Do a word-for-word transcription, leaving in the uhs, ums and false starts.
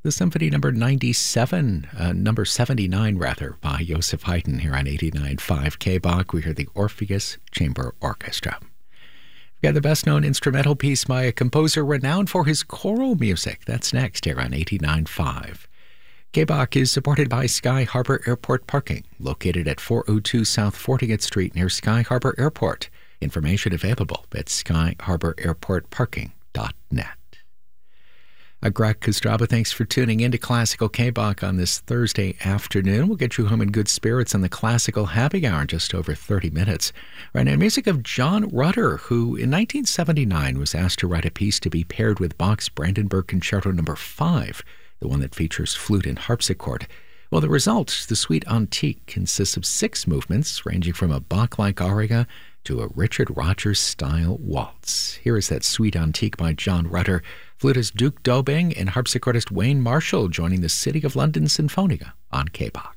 the Symphony number ninety-seven, uh, number seventy-nine rather, by Joseph Haydn here on eighty-nine point five K B O C. We hear the Orpheus Chamber Orchestra. We've got the best-known instrumental piece by a composer renowned for his choral music. That's next here on eighty-nine point five. K B O C is supported by Sky Harbor Airport Parking, located at four oh two South fortieth Street near Sky Harbor Airport. Information available at sky harbor airport parking dot net. Uh, Greg Kostraba, thanks for tuning in to Classical K B O C on this Thursday afternoon. We'll get you home in good spirits on the Classical Happy Hour in just over thirty minutes. Right now, music of John Rutter, who in nineteen seventy-nine was asked to write a piece to be paired with Bach's Brandenburg Concerto number five, the one that features flute and harpsichord. Well, the result, the Suite Antique, consists of six movements ranging from a Bach-like aria to a Richard Rodgers-style waltz. Here is that Suite Antique by John Rutter, flutist Duke Dobing and harpsichordist Wayne Marshall joining the City of London Sinfonia on K B O C.